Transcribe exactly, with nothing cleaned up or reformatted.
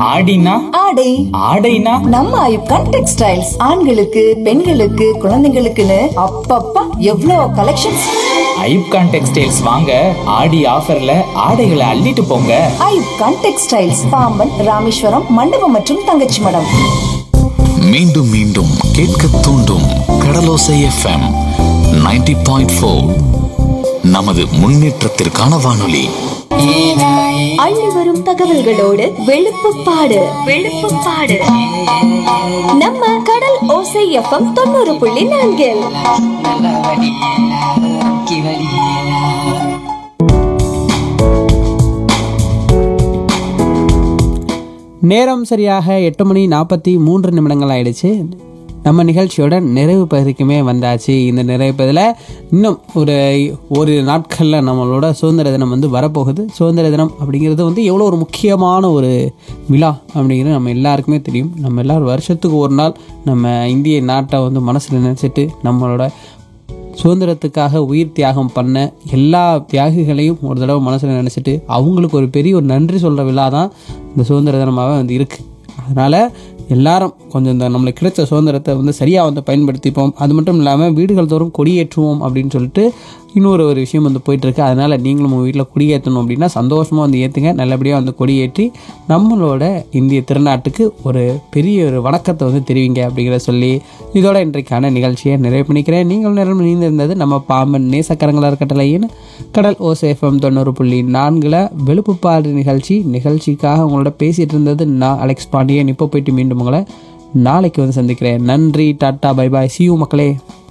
ஆடினா ஆடை ஆடைனா நம்ம ஐப்கான் டெக்ஸ்டைல்ஸ் ஆண்களுக்கு பெண்களுக்கு குழந்தைங்களுக்குன்னு அப்பப்பா எவ்வளோ கலெக்ஷன்ஸ். ஐப்கான் டெக்ஸ்டைல்ஸ் வாங்க ஆடி ஆஃபர்ல ஆடைகளை அள்ளிட்டு போங்க. ஐப்கான் டெக்ஸ்டைல்ஸ் பாம்பன் ராமேஸ்வரம் மண்டபம் மற்றும் தங்கச்சி மடம். மீண்டும் மீண்டும் கேட்க தூண்டும் கடலோசை எஃப்எம் நைன்டி பாயிண்ட் ஃபோர். நமது முன்னேற்றத்திற்கான வானொலி. அள்ளி வரும் தகவல்களோடு வெளுப்புப்பாடு வெளுப்புப்பாடு நம்ம கடல் ஓசை எஃப்எம் தொண்ணூறு புள்ளி நான்கில். நேரம் சரியாக எட்டு மணி நாற்பத்தி மூன்று நிமிடங்கள் ஆயிடுச்சு. நம்ம நிகழ்ச்சியோட நிறைவு பகுதிக்குமே வந்தாச்சு. இந்த நிறைவு பகுதியில் இன்னும் ஒரு ஒரு நாட்களில் நம்மளோட சுதந்திர தினம் வந்து வரப்போகுது. சுதந்திர தினம் அப்படிங்கிறது வந்து எவ்வளோ ஒரு முக்கியமான ஒரு விழா அப்படிங்கிறது நம்ம எல்லாருக்குமே தெரியும். நம்ம எல்லோரும் வருஷத்துக்கு ஒரு நாள் நம்ம இந்திய நாட்டை வந்து மனசில் நினச்சிட்டு நம்மளோட சுதந்திரத்துக்காக உயிர் தியாகம் பண்ண எல்லா தியாகிகளையும் ஒரு தடவை மனசில் நினச்சிட்டு அவங்களுக்கு ஒரு பெரிய ஒரு நன்றி சொல்கிற விழா தான் இந்த சுதந்திர தினமாகவே வந்து இருக்குது. அதனால் எல்லாரும் கொஞ்சம் இந்த நம்மளுக்கு கிடைச்ச சுதந்திரத்தை வந்து சரியாக வந்து பயன்படுத்திப்போம். அது மட்டும் இல்லாமல் வீடுகள் தோறும் கொடியேற்றுவோம் அப்படின்னு சொல்லிட்டு இன்னொரு ஒரு விஷயம் வந்து போயிட்டுருக்கு. அதனால் நீங்களும் உங்கள் வீட்டில் கொடியேற்றணும் அப்படின்னா சந்தோஷமாக வந்து ஏற்றுங்க. நல்லபடியாக வந்து கொடியேற்றி நம்மளோட இந்திய திருநாட்டுக்கு ஒரு பெரிய ஒரு வணக்கத்தை வந்து தெரிவிங்க அப்படிங்கிற சொல்லி இதோட இன்றைக்கான நிகழ்ச்சியை நிறைவு பண்ணிக்கிறேன். நீங்கள் நேரம் நீந்திருந்தது நம்ம பாம்பன் நேசக்கரங்களாக இருக்கட்டலையின் கடல் ஓசேஃபம் தொண்ணூறு புள்ளி நான்கில் வெளுப்புப்பாடு நிகழ்ச்சி. நிகழ்ச்சிக்காக உங்களோட பேசிகிட்டு இருந்தது நான் அலெக்ஸ் பாண்டியன். இப்போ போயிட்டு மீண்டும் உங்களை நாளைக்கு வந்து சந்திக்கிறேன். நன்றி, tata, bye bye, C you மக்களே.